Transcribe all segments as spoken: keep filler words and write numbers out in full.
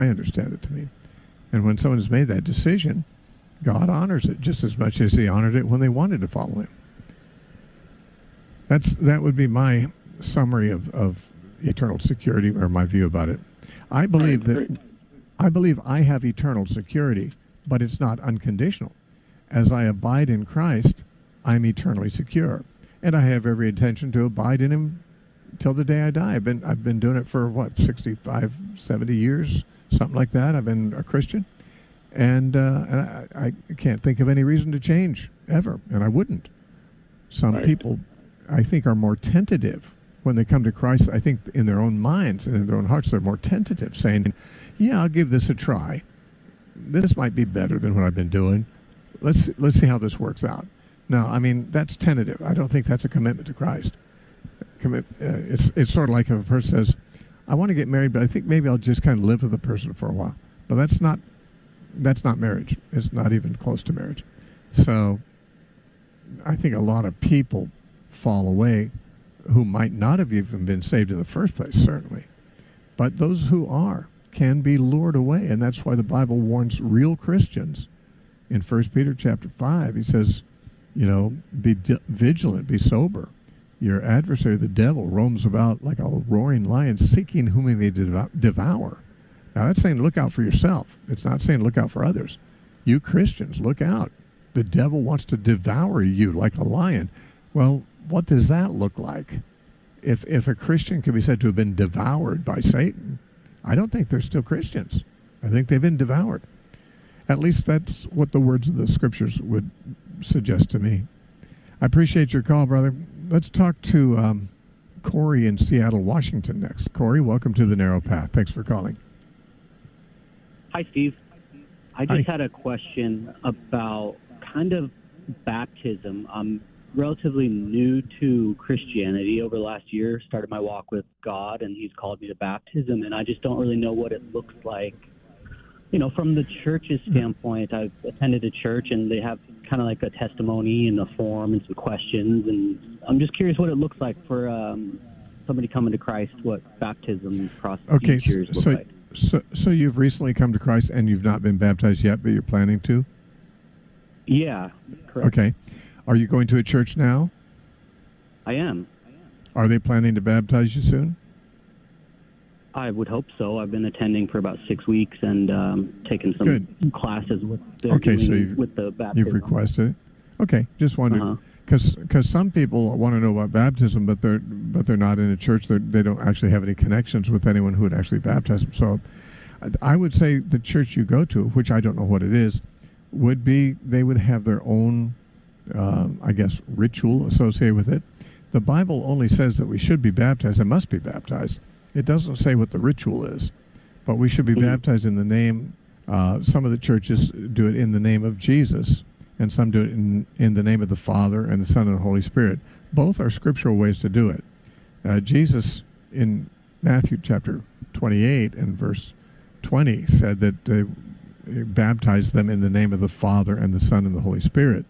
I understand it to mean. And when someone has made that decision, God honors it just as much as he honored it when they wanted to follow him. That's that would be my summary of, of eternal security, or my view about it. I believe that I believe I have eternal security, but it's not unconditional. As I abide in Christ, I'm eternally secure, and I have every intention to abide in him till the day I die. I've been I've been doing it for what, sixty-five, seventy years, something like that. I've been a Christian, and, uh, and I, I can't think of any reason to change ever, and I wouldn't. Some Right. people, I think, are more tentative when they come to Christ. I think in their own minds and in their own hearts, they're more tentative, saying, "Yeah, I'll give this a try. This might be better than what I've been doing. Let's let's see how this works out." No, I mean, that's tentative. I don't think that's a commitment to Christ. Commit. Uh, it's it's sort of like if a person says, "I want to get married, but I think maybe I'll just kind of live with the person for a while." But that's not that's not marriage. It's not even close to marriage. So I think a lot of people fall away who might not have even been saved in the first place, certainly. But those who are can be lured away, and that's why the Bible warns real Christians. In First Peter chapter five, he says, you know, be vigilant, be sober. Your adversary, the devil, roams about like a roaring lion, seeking whom he may devour. Now, that's saying look out for yourself. It's not saying look out for others. You Christians, look out. The devil wants to devour you like a lion. Well, what does that look like? If, if a Christian can be said to have been devoured by Satan, I don't think they're still Christians. I think they've been devoured. At least that's what the words of the Scriptures would suggest to me. I appreciate your call, brother. Let's talk to um, Corey in Seattle, Washington next. Corey, welcome to The Narrow Path. Thanks for calling. Hi, Steve. I just Hi. had a question about kind of baptism. I'm relatively new to Christianity. Over the last year, started my walk with God, and he's called me to baptism, and I just don't really know what it looks like. You know, from the church's standpoint, I've attended a church, and they have kind of like a testimony and a form and some questions, and I'm just curious what it looks like for um, somebody coming to Christ, what baptism Okay, procedures so, look so, like. so, so you've recently come to Christ and you've not been baptized yet, but you're planning to? Yeah, correct. Okay. Are you going to a church now? I am. Are they planning to baptize you soon? I would hope so. I've been attending for about six weeks and um, taking some Good. classes with the Okay, so doing you've, with the baptism. you've requested it. Okay, just wondered. Uh-huh. Because because some people want to know about baptism, but they're but they're not in a church. They're, they don't actually have any connections with anyone who would actually baptize them. So, I would say the church you go to, which I don't know what it is, would be they would have their own, um, I guess, ritual associated with it. The Bible only says that we should be baptized and must be baptized. It doesn't say what the ritual is, but we should be Mm-hmm. baptized in the name. Uh, some of the churches do it in the name of Jesus, and some do it in, in the name of the Father and the Son and the Holy Spirit. Both are scriptural ways to do it. Uh, Jesus, in Matthew chapter twenty-eight and verse twenty, said that uh, baptized them in the name of the Father and the Son and the Holy Spirit.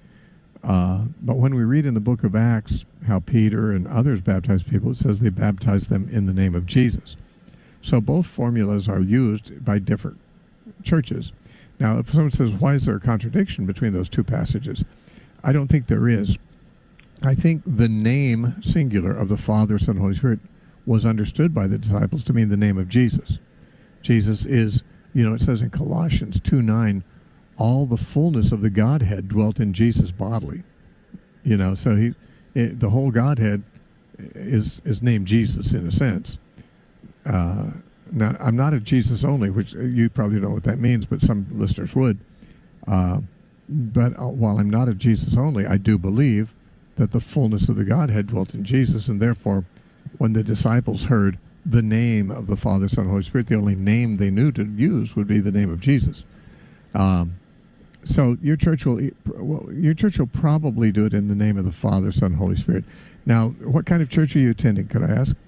Uh, but when we read in the book of Acts how Peter and others baptized people, it says they baptized them in the name of Jesus. So both formulas are used by different churches. Now, if someone says, why is there a contradiction between those two passages? I don't think there is. I think the name, singular, of the Father, Son, and Holy Spirit was understood by the disciples to mean the name of Jesus. Jesus is, you know, it says in Colossians two nine, all the fullness of the Godhead dwelt in Jesus bodily. You know, so he, it, the whole Godhead is is named Jesus in a sense. Uh, now, I'm not a Jesus only, which you probably don't know what that means, but some listeners would. Uh, but uh, while I'm not a Jesus only, I do believe that the fullness of the Godhead dwelt in Jesus, and therefore, when the disciples heard the name of the Father, Son, and Holy Spirit, the only name they knew to use would be the name of Jesus. Um, so your church will well, your church will probably do it in the name of the Father, Son, and Holy Spirit. Now, what kind of church are you attending? Could I ask?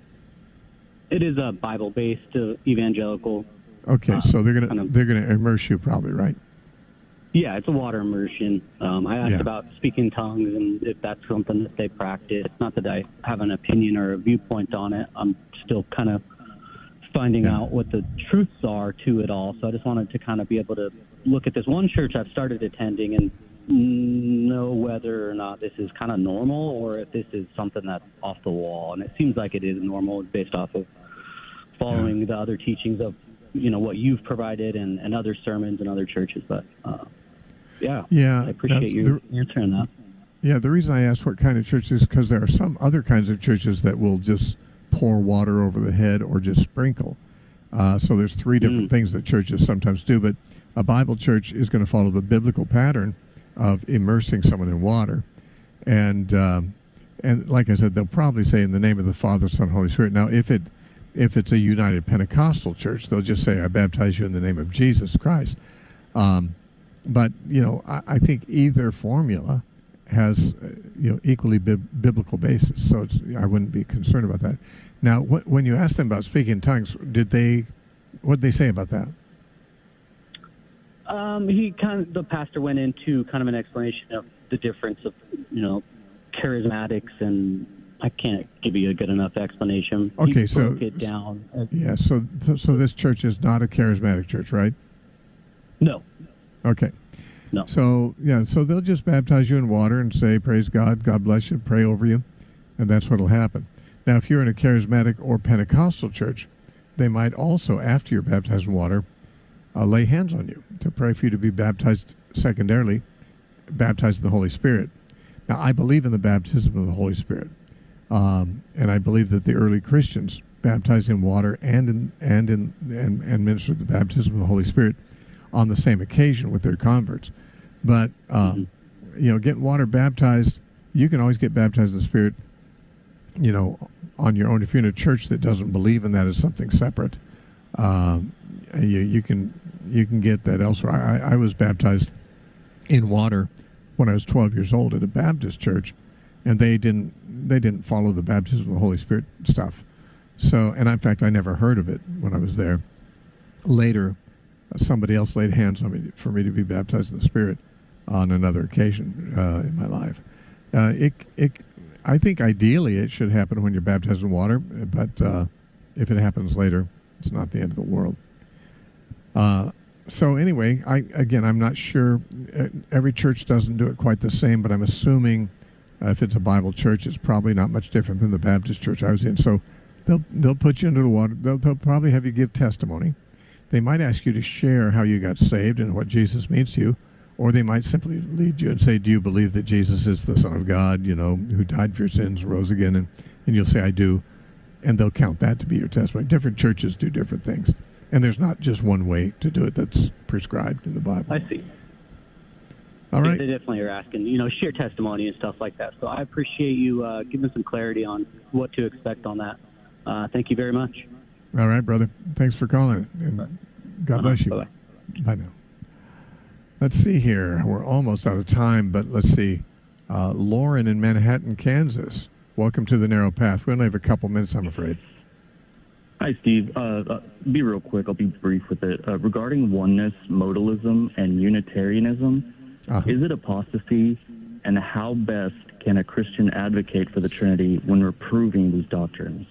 It is a Bible-based uh, evangelical. Okay, uh, so they're gonna kind of, they're gonna immerse you, probably, right? Yeah, it's a water immersion. Um, I asked Yeah. about speaking tongues and if that's something that they practice. Not that I have an opinion or a viewpoint on it. I'm still kind of finding Yeah. out what the truths are to it all. So I just wanted to kind of be able to look at this one church I've started attending and know whether or not this is kind of normal or if this is something that's off the wall. And it seems like it is normal based off of following Yeah. the other teachings of, you know, what you've provided and, and other sermons in other churches. But, uh, yeah, Yeah, I appreciate that's you the- answering that. Yeah, the reason I asked what kind of church is because there are some other kinds of churches that will just pour water over the head or just sprinkle. Uh, so there's three different Mm. things that churches sometimes do, but a Bible church is going to follow the biblical pattern of immersing someone in water. And um, and like I said, they'll probably say in the name of the Father, Son, Holy Spirit. Now, if it if it's a United Pentecostal church, they'll just say, I baptize you in the name of Jesus Christ. Um, but, you know, I, I think either formula has, uh, you know, equally bib- biblical basis. So it's, I wouldn't be concerned about that. Now, wh- when you asked them about speaking in tongues, did they, what did they say about that? Um, he kind of, the pastor went into kind of an explanation of the difference of, you know, charismatics, and I can't give you a good enough explanation. Okay, he so- broke it down. as- Yeah, so, so so this church is not a charismatic church, right? No, Okay. no. So, yeah, so they'll just baptize you in water and say, praise God, God bless you, pray over you, and that's what will happen. Now, if you're in a charismatic or Pentecostal church, they might also, after you're baptized in water, uh, lay hands on you to pray for you to be baptized secondarily, baptized in the Holy Spirit. Now, I believe in the baptism of the Holy Spirit, um, and I believe that the early Christians baptized in water and in, and in and, and ministered the baptism of the Holy Spirit on the same occasion with their converts. But um, Mm-hmm. you know, getting water baptized, you can always get baptized in the Spirit, you know, on your own. If you're in a church that doesn't believe in that as something separate, um, you you can you can get that elsewhere. I, I was baptized in water when I was twelve years old at a Baptist church, and they didn't they didn't follow the baptism of the Holy Spirit stuff. So, and in fact, I never heard of it when I was there. Later, somebody else laid hands on me for me to be baptized in the Spirit on another occasion uh, in my life. Uh, it, it, I think ideally it should happen when you're baptized in water, but uh, if it happens later, it's not the end of the world. Uh, so anyway, I again, I'm not sure. Uh, Every church doesn't do it quite the same, but I'm assuming uh, if it's a Bible church, it's probably not much different than the Baptist church I was in. So they'll they'll put you into the water. They'll, they'll probably have you give testimony. They might ask you to share how you got saved and what Jesus means to you, or they might simply lead you and say, do you believe that Jesus is the Son of God, you know, who died for your sins, rose again? And, and you'll say, I do. And they'll count that to be your testimony. Different churches do different things. And there's not just one way to do it that's prescribed in the Bible. I see. All right. They definitely are asking, you know, share testimony and stuff like that. So I appreciate you uh, giving some clarity on what to expect on that. Uh, thank you very much. All right, brother. Thanks for calling. And God bless you. Bye-bye. Bye now. Let's see here. We're almost out of time, but let's see. Uh, Lauren in Manhattan, Kansas. Welcome to the Narrow Path. We only have a couple minutes, I'm afraid. Hi, Steve. Uh, uh, be real quick. I'll be brief with it. Uh, regarding oneness, modalism, and Unitarianism, Uh-huh. is it apostasy, and how best can a Christian advocate for the Trinity when reproving these doctrines?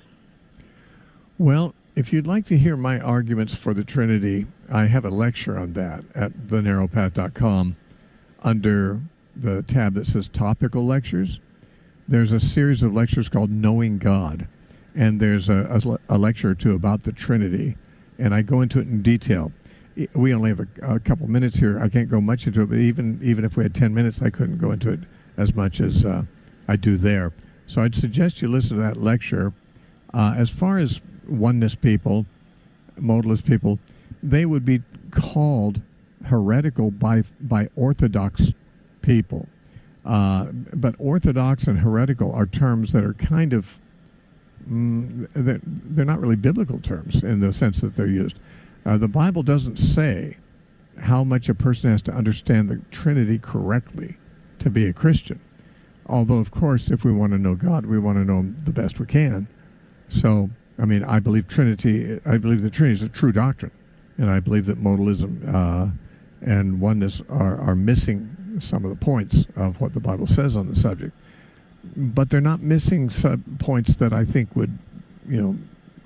Well, if you'd like to hear my arguments for the Trinity, I have a lecture on that at the narrow path dot com under the tab that says Topical Lectures. There's a series of lectures called Knowing God, and there's a, a, a lecture or two about the Trinity, and I go into it in detail. I- We only have a, a couple minutes here. I can't go much into it, but even even if we had ten minutes, I couldn't go into it as much as uh, I do there. So I'd suggest you listen to that lecture. Uh, as far as oneness people, modalist people, they would be called heretical by by Orthodox people. Uh, but Orthodox and heretical are terms that are kind of, mm, they're, they're not really biblical terms in the sense that they're used. Uh, the Bible doesn't say how much a person has to understand the Trinity correctly to be a Christian. Although, of course, if we want to know God, we want to know Him the best we can. So, I mean, I believe Trinity, I believe the Trinity is a true doctrine. And I believe that modalism uh, and oneness are, are missing some of the points of what the Bible says on the subject. But they're not missing sub points that I think would, you know,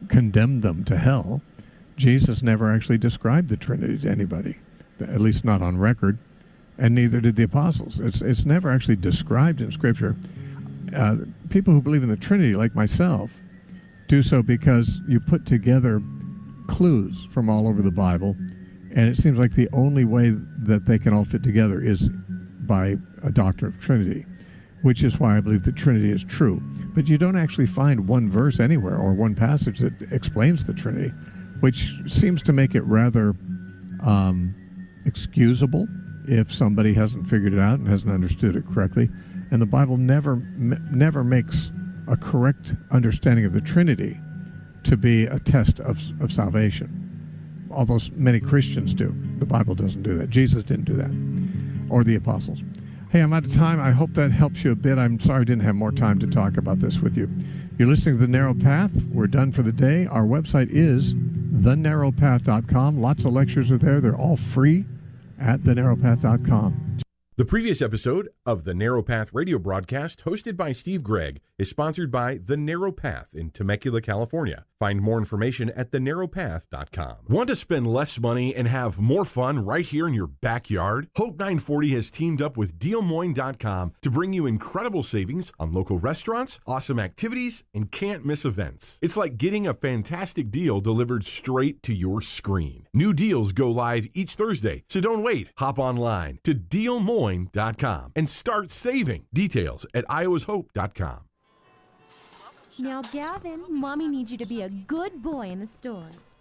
condemned them to hell. Jesus never actually described the Trinity to anybody, at least not on record, and neither did the apostles. It's it's never actually described in Scripture. Uh, people who believe in the Trinity, like myself, do so because you put together clues from all over the Bible, and it seems like the only way that they can all fit together is by a doctrine of Trinity, which is why I believe the Trinity is true. But you don't actually find one verse anywhere or one passage that explains the Trinity, which seems to make it rather um, excusable if somebody hasn't figured it out and hasn't understood it correctly. And the Bible never m- never makes a correct understanding of the Trinity to be a test of, of salvation, although many Christians do. The Bible doesn't do that. Jesus didn't do that, or the apostles. Hey, I'm out of time. I hope that helps you a bit. I'm sorry I didn't have more time to talk about this with you. You're listening to The Narrow Path. We're done for the day. Our website is the narrow path dot com. Lots of lectures are there. They're all free at the narrow path dot com. The previous episode of the Narrow Path radio broadcast, hosted by Steve Gregg, is sponsored by The Narrow Path in Temecula, California. Find more information at the narrow path dot com. Want to spend less money and have more fun right here in your backyard? Hope nine forty has teamed up with deal moines dot com to bring you incredible savings on local restaurants, awesome activities, and can't-miss events. It's like getting a fantastic deal delivered straight to your screen. New deals go live each Thursday, so don't wait. Hop online to deal moines dot com and start saving. Details at iowas hope dot com. Now, Gavin, Mommy needs you to be a good boy in the store.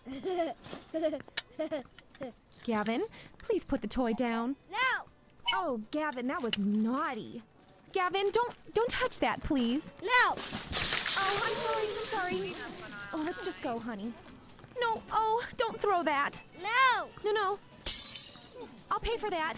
Gavin, please put the toy down. No! Oh, Gavin, that was naughty. Gavin, don't don't touch that, please. No! Oh, I'm sorry, I'm sorry. Oh, let's just go, honey. No, oh, don't throw that. No! No, no. I'll pay for that.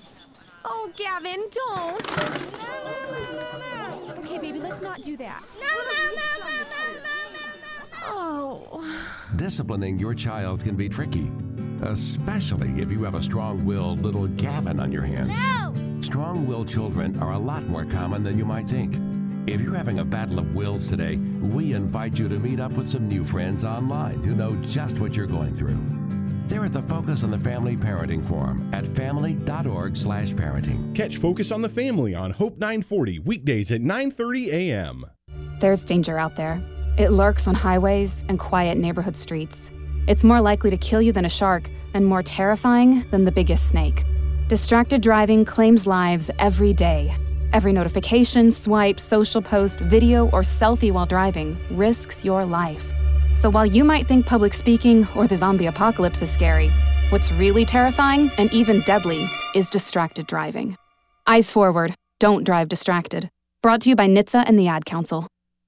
Oh, Gavin, don't. No, no, no, no, no. Okay, baby, let's not do that. No, no, no, no, no, no, no, no. Oh. Disciplining your child can be tricky, especially if you have a strong-willed little Gavin on your hands. No! Strong-willed children are a lot more common than you might think. If you're having a battle of wills today, we invite you to meet up with some new friends online who know just what you're going through. They're at the Focus on the Family Parenting Forum at family dot org slash parenting. Catch Focus on the Family on Hope nine forty, weekdays at nine thirty a.m. There's danger out there. It lurks on highways and quiet neighborhood streets. It's more likely to kill you than a shark and more terrifying than the biggest snake. Distracted driving claims lives every day. Every notification, swipe, social post, video, or selfie while driving risks your life. So while you might think public speaking or the zombie apocalypse is scary, what's really terrifying and even deadly is distracted driving. Eyes forward, don't drive distracted. Brought to you by N H T S A and the Ad Council.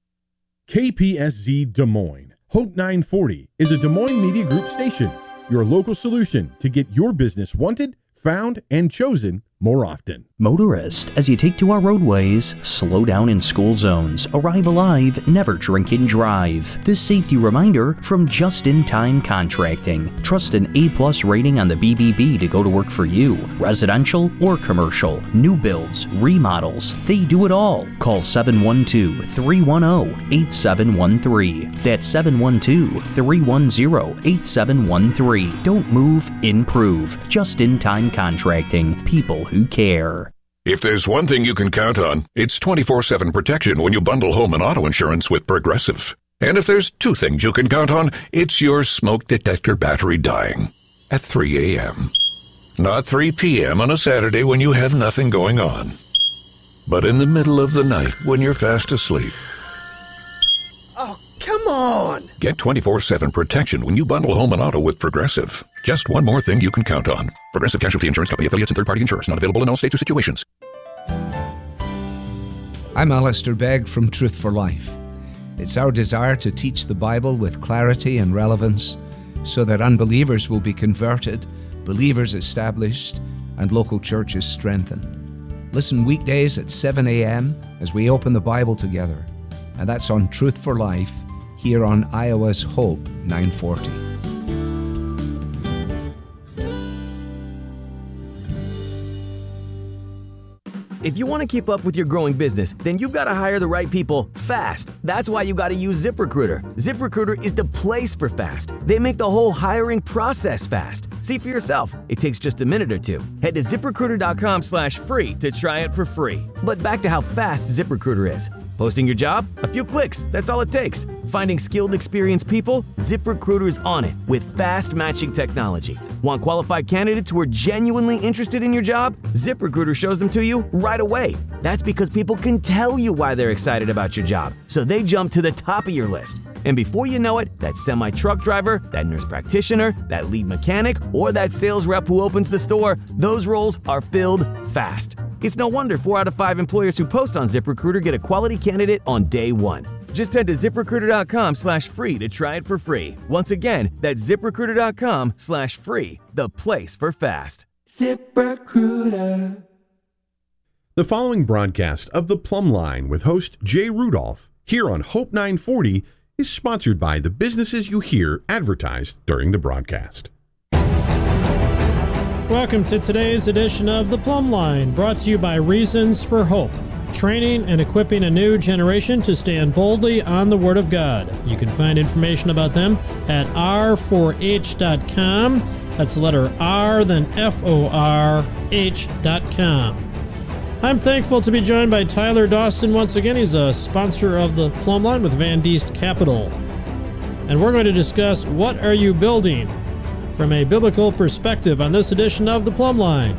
K P S Z Des Moines. Hope nine forty is a Des Moines Media Group station, your local solution to get your business wanted, found, and chosen more often. Motorist, as you take to our roadways, slow down in school zones, arrive alive, never drink and drive. This safety reminder from Just In Time Contracting. Trust an A plus rating on the B B B to go to work for you. Residential or commercial, new builds, remodels, they do it all. Call seven one two, three one zero, eight seven one three. That's seven one two, three one zero, eight seven one three. Don't move, improve. Just In Time Contracting. People who care. If there's one thing you can count on, it's twenty-four seven protection when you bundle home and auto insurance with Progressive. And if there's two things you can count on, it's your smoke detector battery dying at three a.m. Not three p.m. on a Saturday when you have nothing going on, but in the middle of the night when you're fast asleep. Oh, come on! Get twenty-four seven protection when you bundle home and auto with Progressive. Just one more thing you can count on. Progressive Casualty Insurance Company, affiliates, and third-party insurers. Not available in all states or situations. I'm Alistair Begg from Truth for Life. It's our desire to teach the Bible with clarity and relevance so that unbelievers will be converted, believers established, and local churches strengthened. Listen weekdays at seven a.m. as we open the Bible together. And that's on Truth for Life, here on Iowa's Hope nine forty. If you want to keep up with your growing business, then you've got to hire the right people fast. That's why you got to use ZipRecruiter. ZipRecruiter is the place for fast. They make the whole hiring process fast. See for yourself. It takes just a minute or two. Head to ZipRecruiter.com slash free to try it for free. But back to how fast ZipRecruiter is. Posting your job? A few clicks. That's all it takes. Finding skilled, experienced people? ZipRecruiter's on it with fast matching technology. Want qualified candidates who are genuinely interested in your job? ZipRecruiter shows them to you right away. That's because people can tell you why they're excited about your job, so they jump to the top of your list. And before you know it, that semi-truck driver, that nurse practitioner, that lead mechanic, or that sales rep who opens the store, those roles are filled fast. It's no wonder four out of five employers who post on ZipRecruiter get a quality candidate on day one. Just head to ZipRecruiter.com slash free to try it for free. Once again, that's ZipRecruiter.com slash free, the place for fast. ZipRecruiter. The following broadcast of The Plumb Line with host Jay Rudolph here on Hope nine forty is sponsored by the businesses you hear advertised during the broadcast. Welcome to today's edition of The Plumb Line, brought to you by Reasons for Hope, training and equipping a new generation to stand boldly on the Word of God. You can find information about them at R four H dot com. That's the letter R, then F O R H dot com. I'm thankful to be joined by Tyler Dawson once again. He's a sponsor of The Plumb Line with Van Diest Capital. And we're going to discuss what are you building from a biblical perspective on this edition of The Plumb Line.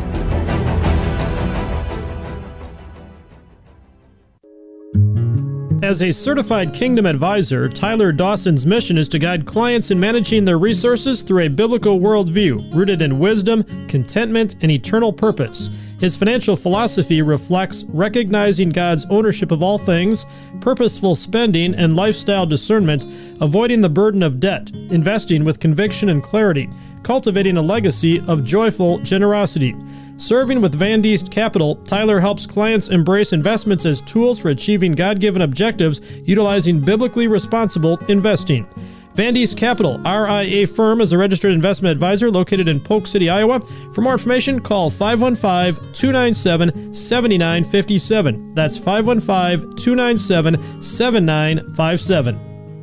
As a certified Kingdom advisor, Tyler Dawson's mission is to guide clients in managing their resources through a biblical worldview rooted in wisdom, contentment, and eternal purpose. His financial philosophy reflects recognizing God's ownership of all things, purposeful spending, and lifestyle discernment, avoiding the burden of debt, investing with conviction and clarity, cultivating a legacy of joyful generosity. Serving with Van Diest Capital, Tyler helps clients embrace investments as tools for achieving God-given objectives utilizing biblically responsible investing. Van Diest Capital, R I A firm, is a registered investment advisor located in Polk City, Iowa. For more information, call five one five, two nine seven, seven nine five seven. That's five one five, two nine seven, seven nine five seven.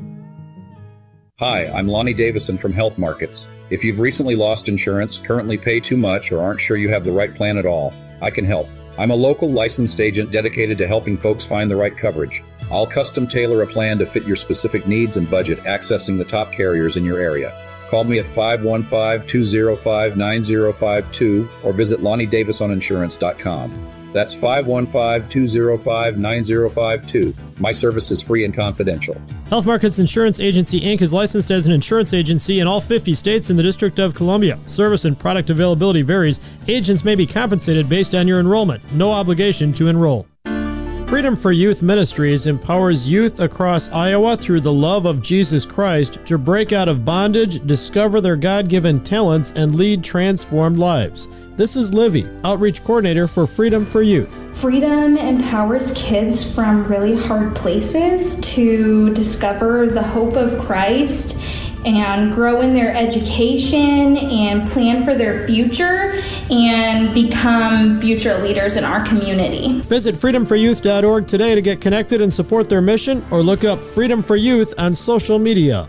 Hi, I'm Lonnie Davison from Health Markets. If you've recently lost insurance, currently pay too much, or aren't sure you have the right plan at all, I can help. I'm a local licensed agent dedicated to helping folks find the right coverage. I'll custom tailor a plan to fit your specific needs and budget, accessing the top carriers in your area. Call me at five one five, two zero five, nine zero five two or visit Lonnie Davison Insurance dot com. That's five one five, two zero five, nine zero five two. My service is free and confidential. Health Markets Insurance Agency, Incorporated is licensed as an insurance agency in all fifty states and the District of Columbia. Service and product availability varies. Agents may be compensated based on your enrollment. No obligation to enroll. Freedom for Youth Ministries empowers youth across Iowa through the love of Jesus Christ to break out of bondage, discover their God-given talents, and lead transformed lives. This is Livy, Outreach Coordinator for Freedom for Youth. Freedom empowers kids from really hard places to discover the hope of Christ and grow in their education and plan for their future and become future leaders in our community. Visit freedom for youth dot org today to get connected and support their mission, or look up Freedom for Youth on social media.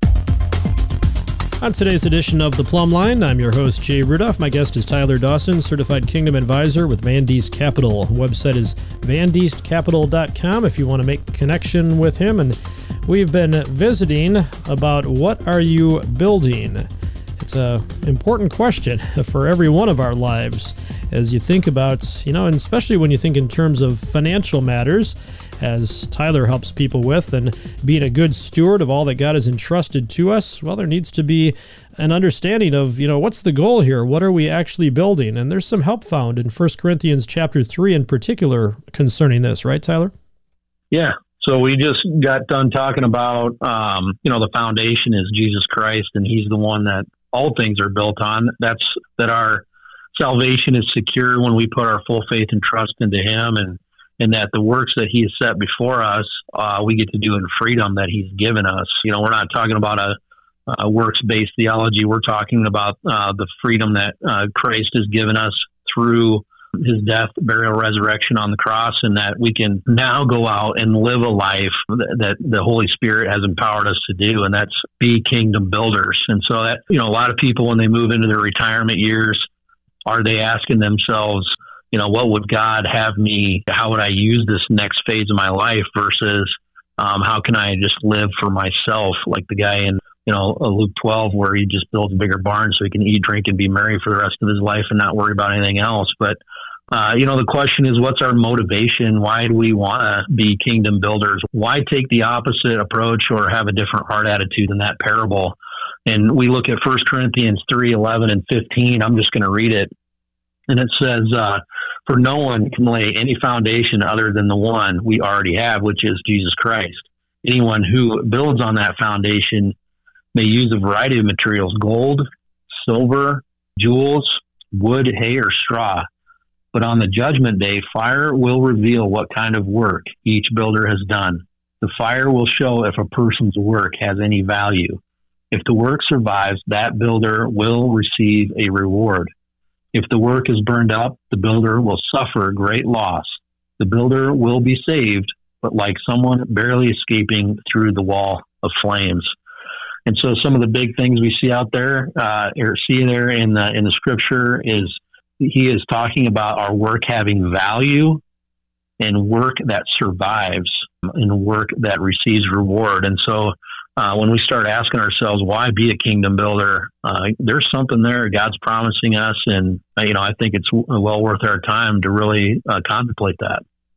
On today's edition of The Plumb Line, I'm your host, Jay Rudolph. My guest is Tyler Dawson, Certified Kingdom Advisor with Van Diest Capital. The website is van diest capital dot com if you want to make a connection with him. And we've been visiting about what are you building? It's an important question for every one of our lives as you think about, you know, and especially when you think in terms of financial matters, as Tyler helps people with, and being a good steward of all that God has entrusted to us. Well, there needs to be an understanding of, you know, what's the goal here? What are we actually building? And there's some help found in First Corinthians chapter three in particular concerning this, right, Tyler? Yeah. So we just got done talking about, um, you know, the foundation is Jesus Christ, and he's the one that all things are built on. That's that our salvation is secure when we put our full faith and trust into him, and and that the works that he has set before us, uh, we get to do in freedom that he's given us. You know, we're not talking about a, a works-based theology. We're talking about uh, the freedom that uh, Christ has given us through his death, burial, resurrection on the cross, and that we can now go out and live a life that, that the Holy Spirit has empowered us to do, and that's be kingdom builders. And so that, you know, a lot of people, when they move into their retirement years, are they asking themselves, you know, what would God have me, how would I use this next phase of my life versus um, how can I just live for myself, like the guy in, you know, Luke twelve, where he just builds a bigger barn so he can eat, drink, and be merry for the rest of his life and not worry about anything else. But, uh, you know, the question is, what's our motivation? Why do we want to be kingdom builders? Why take the opposite approach or have a different heart attitude than that parable? And we look at First Corinthians three, eleven, and fifteen. I'm just going to read it. And it says, uh, for no one can lay any foundation other than the one we already have, which is Jesus Christ. Anyone who builds on that foundation may use a variety of materials: gold, silver, jewels, wood, hay, or straw. But on the judgment day, fire will reveal what kind of work each builder has done. The fire will show if a person's work has any value. If the work survives, that builder will receive a reward. If the work is burned up, the builder will suffer great loss. The builder will be saved, but like someone barely escaping through the wall of flames. And so some of the big things we see out there, uh, or see there in the, in the scripture is he is talking about our work having value and work that survives and work that receives reward. And so uh, when we start asking ourselves, why be a kingdom builder? Uh, there's something there God's promising us. And, uh, you know, I think it's well worth our time to really uh, contemplate that.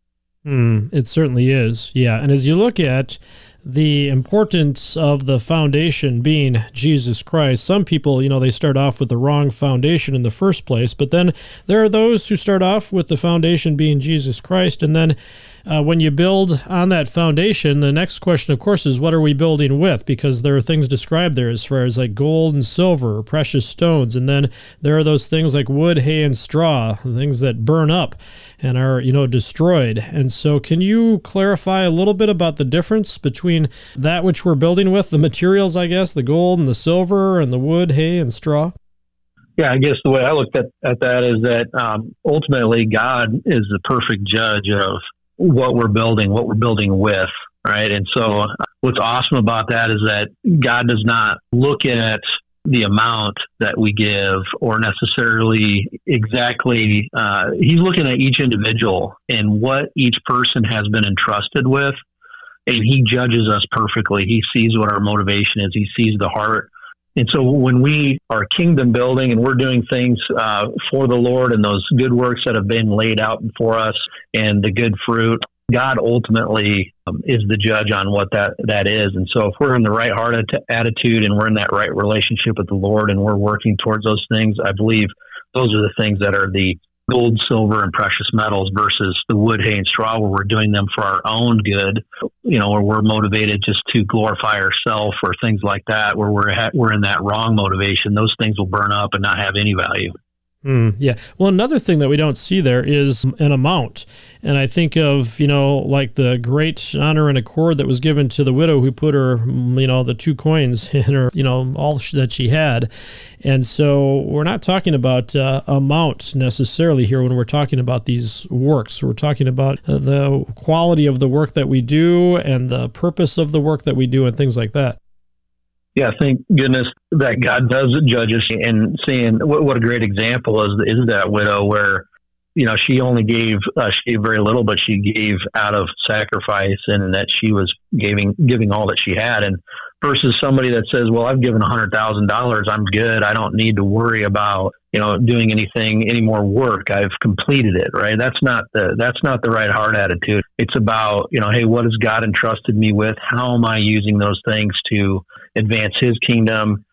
Mm, it certainly is. Yeah. And as you look at the importance of the foundation being Jesus Christ, some people, you know, they start off with the wrong foundation in the first place, but then there are those who start off with the foundation being Jesus Christ. And then uh, when you build on that foundation, the next question, of course, is what are we building with? Because there are things described there as far as like gold and silver, precious stones. And then there are those things like wood, hay, and straw, things that burn up and are, you know, destroyed. And so can you clarify a little bit about the difference between that which we're building with, the materials, I guess, the gold and the silver and the wood, hay, and straw? Yeah, I guess the way I looked at, at that is that um, ultimately God is the perfect judge of what we're building, what we're building with, right? And so what's awesome about that is that God does not look at the amount that we give or necessarily exactly, uh, he's looking at each individual and what each person has been entrusted with. And he judges us perfectly. He sees what our motivation is. He sees the heart. And so when we are kingdom building and we're doing things uh, for the Lord and those good works that have been laid out before us and the good fruit, God ultimately um, is the judge on what that, that is. And so if we're in the right heart at- attitude and we're in that right relationship with the Lord and we're working towards those things, I believe those are the things that are the gold, silver, and precious metals versus the wood, hay, and straw, where we're doing them for our own good, you know, where we're motivated just to glorify ourselves or things like that, where we're ha- we're in that wrong motivation. Those things will burn up and not have any value. Mm, yeah. Well, another thing that we don't see there is an amount. And I think of, you know, like the great honor and accord that was given to the widow who put her, you know, the two coins in her, you know, all that she had. And so we're not talking about uh, amount necessarily here when we're talking about these works. We're talking about uh, the quality of the work that we do and the purpose of the work that we do and things like that. Yeah, thank goodness that God does judge us, and seeing what, what a great example is is that widow where, you know, she only gave uh, she gave very little, but she gave out of sacrifice, and that she was giving giving all that she had. And versus somebody that says, "Well, I've given a hundred thousand dollars, I'm good. I don't need to worry about, you know, doing anything, any more work. I've completed it." Right? That's not the that's not the right heart attitude. It's about, you know, hey, what has God entrusted me with? How am I using those things to advance His kingdom,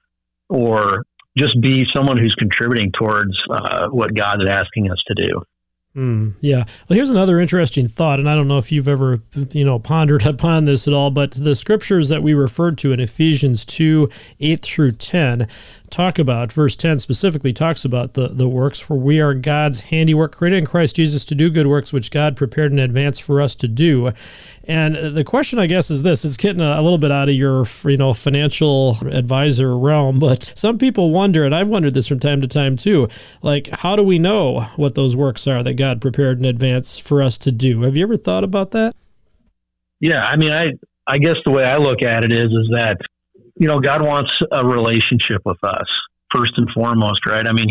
or just be someone who's contributing towards uh, what God is asking us to do. Mm, yeah. Well, here's another interesting thought, and I don't know if you've ever, you know, pondered upon this at all, but the scriptures that we referred to in Ephesians two, eight through ten talk about, verse ten specifically talks about the, the works, for we are God's handiwork, created in Christ Jesus to do good works, which God prepared in advance for us to do. And the question, I guess, is this. It's getting a, a little bit out of your, you know, financial advisor realm, but some people wonder, and I've wondered this from time to time too, like, how do we know what those works are that God prepared in advance for us to do? Have you ever thought about that? Yeah, I mean, I I guess the way I look at it is, is that, you know, God wants a relationship with us, first and foremost, right? I mean,